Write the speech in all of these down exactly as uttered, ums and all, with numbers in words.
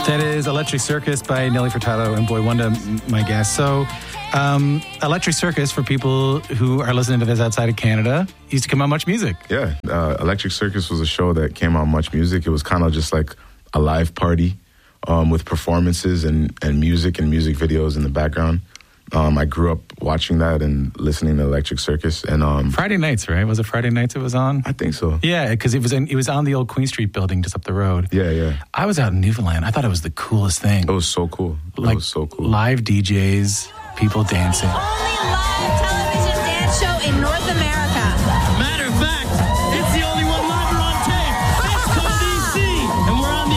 That is Electric Circus by Nelly Furtado and Boy Wonder, my guest. So, um, Electric Circus, for people who are listening to this outside of Canada, used to come on Much Music. Yeah, uh, Electric Circus was a show that came on Much Music. It was kind of just like a live party um, with performances and, and music and music videos in the background. Um, I grew up watching that and listening to Electric Circus. And um, Friday nights, right? Was it Friday nights it was on? I think so. Yeah, because it was in, it was on the old Queen Street building just up the road. Yeah, yeah. I was out in Newfoundland. I thought it was the coolest thing. It was so cool. It like was so cool. Live D Js, people dancing. Only live television dance show in North America. Matter of fact, it's the only one live or on tape. It's called D C, and we're on the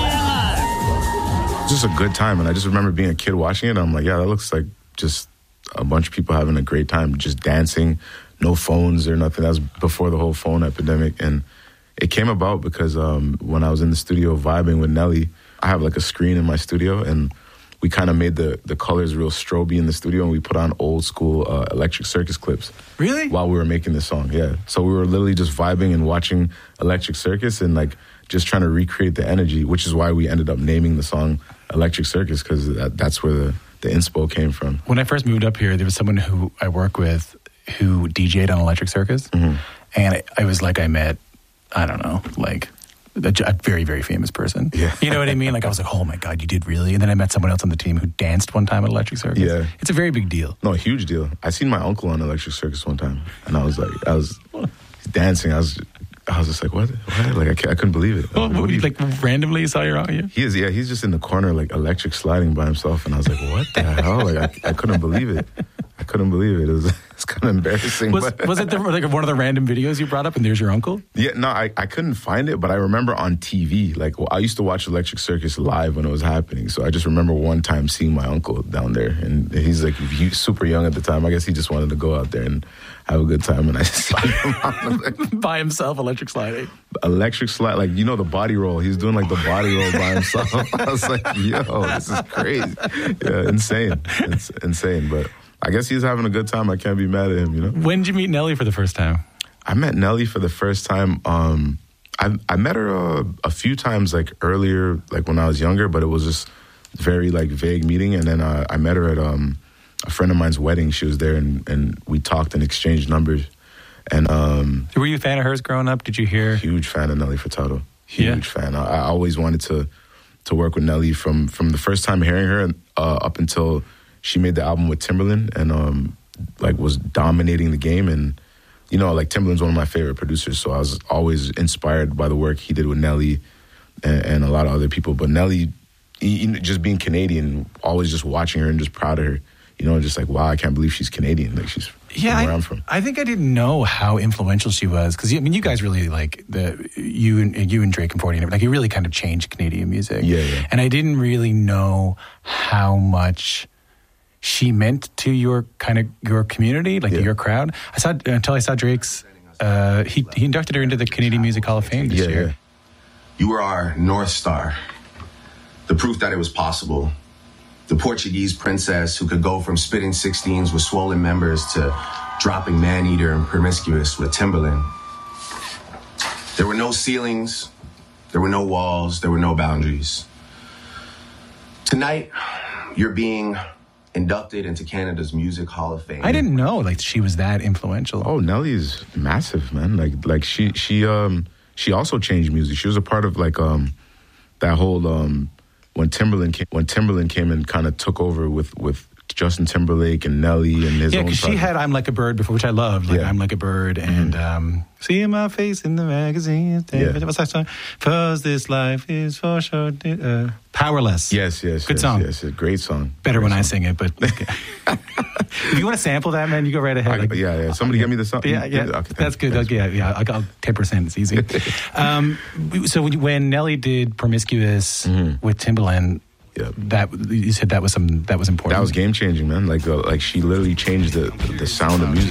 air live. Just a good time. And I just remember being a kid watching it. And I'm like, yeah, that looks like just a bunch of people having a great time, just dancing, no phones or nothing. That was before the whole phone epidemic. And it came about because um, when I was in the studio vibing with Nelly, I have like a screen in my studio, and we kind of made the, the colors real stroby in the studio, and we put on old school uh, Electric Circus clips. Really? While we were making this song, yeah. So we were literally just vibing and watching Electric Circus and like just trying to recreate the energy, which is why we ended up naming the song Electric Circus, because that, that's where the the inspo came from. When I first moved up here, there was someone who I work with who D J'd on Electric Circus. Mm-hmm. And I, I was like, I met, I don't know, like a, a very, very famous person. Yeah. You know what I mean? Like I was like, oh my God, you did really? And then I met someone else on the team who danced one time at Electric Circus. Yeah. It's a very big deal. No, a huge deal. I seen my uncle on Electric Circus one time, and I was like, I was dancing. I was I was just like, what? What? Like, I, can't, I couldn't believe it. Well, what you, you, like, randomly saw your audio? He is, yeah, he's just in the corner, like, electric sliding by himself, and I was like, what the hell? Like, I, I couldn't believe it. I couldn't believe it. It was it's kind of embarrassing. Was, but was it the, like one of the random videos you brought up, and there's your uncle? Yeah, no, I, I couldn't find it, but I remember on T V, like, well, I used to watch Electric Circus live when it was happening, so I just remember one time seeing my uncle down there, and he's, like, he, super young at the time. I guess he just wanted to go out there and have a good time, and I just saw him on the, by himself, electric sliding. Electric slide, like, you know, the body roll. He's doing, like, the body roll by himself. I was like, yo, this is crazy. Yeah, insane. It's insane, but I guess he's having a good time. I can't be mad at him, you know? When did you meet Nelly for the first time? I met Nelly for the first time. Um, I, I met her uh, a few times, like, earlier, like, when I was younger, but it was just very, like, vague meeting. And then uh, I met her at um, a friend of mine's wedding. She was there, and, and we talked and exchanged numbers. And um, were you a fan of hers growing up? Did you hear? Huge fan of Nelly Furtado. Huge yeah. fan. I, I always wanted to to work with Nelly from, from the first time hearing her uh, up until she made the album with Timbaland and um, like was dominating the game. And, you know, like Timbaland's one of my favorite producers, so I was always inspired by the work he did with Nelly and, and a lot of other people. But Nelly, he, just being Canadian, always just watching her and just proud of her. You know, just like, wow, I can't believe she's Canadian. Like, she's yeah, from where I, I'm from. I think I didn't know how influential she was. Because, I mean, you guys really, like, the you and you and Drake and forty, and like, you really kind of changed Canadian music. Yeah, yeah. And I didn't really know how much she meant to your kind of, your community, like, yeah. your crowd. I saw, until I saw Drake's, uh, he, he inducted her into the Canadian Music Hall of Fame this yeah, year. Yeah. You were our North Star, the proof that it was possible. The Portuguese princess who could go from spitting sixteens with swollen members to dropping Man-Eater and Promiscuous with Timbaland. There were no ceilings, there were no walls, there were no boundaries. Tonight, you're being inducted into Canada's Music Hall of Fame. I didn't know, like, she was that influential. Oh, Nelly's massive, man. Like, like she, she, um, she also changed music. She was a part of, like, um, that whole, um, when Timbaland came, when Timbaland came and kind of took over with, with Justin Timberlake and Nelly and his yeah, own because she project. had I'm Like a Bird before, which I loved. Like, yeah. I'm Like a Bird and mm-hmm. um, See My Face in the Magazine. Yeah. What's that song? Cause this life is for sure. Uh, Powerless. Yes, yes. Good yes, song. Yes, yes, great song. Better great when song. I sing it, but if you want to sample that, man, you go right ahead. I, like, yeah, yeah. Somebody give me the song. Yeah, yeah. Okay, that's good. thanks. Okay, yeah, yeah. I got ten percent. It's easy. um, so when, when Nelly did Promiscuous mm-hmm. with Timbaland, yeah, that you said that was some that was important. That was game changing, man. Like, uh, like she literally changed the, the the sound of music.